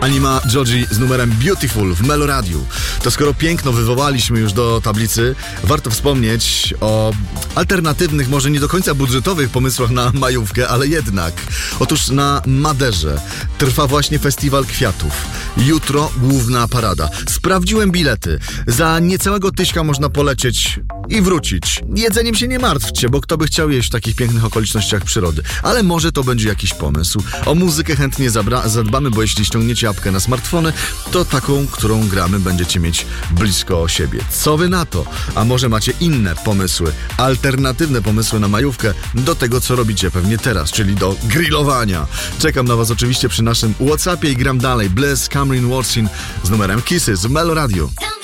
Anima Joji z numerem Beautiful w Melo Radiu. To skoro piękno wywołaliśmy już do tablicy, warto wspomnieć o alternatywnych, może nie do końca budżetowych pomysłach na majówkę, ale jednak. Otóż na Maderze trwa właśnie festiwal kwiatów. Jutro główna parada. Sprawdziłem bilety. Za niecałego tyśka można polecieć i wrócić. Jedzeniem się nie martwcie, bo kto by chciał jeść w takich pięknych okolicznościach przyrody. Ale może to będzie jakiś pomysł. O muzykę chętnie zadbamy, bo jeśli ściągniecie apkę na smartfony, to taką, którą gramy, będziecie mieć blisko siebie. Co wy na to? A może macie inne pomysły, alternatywne pomysły na majówkę do tego, co robicie pewnie teraz, czyli do grillowania. Czekam na was oczywiście przy naszym WhatsAppie i gram dalej. Bliss, Cameron Watson z numerem Kisses w Melo Radio.